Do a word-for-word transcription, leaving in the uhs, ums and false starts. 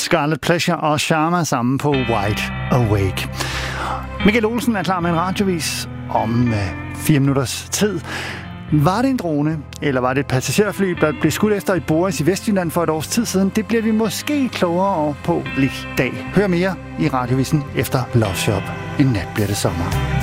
Scarlet Pleasure og Sharma sammen på Wide Awake. Michael Olsen er klar med en radiovis om øh, fire minutters tid. Var det en drone, eller var det et passagerfly, der blev skudt efter i Boris i Vestjylland for et års tid siden? Det bliver vi måske klogere over på lige i dag. Hør mere i radiovisen efter Love Shop. I nat bliver det sommer.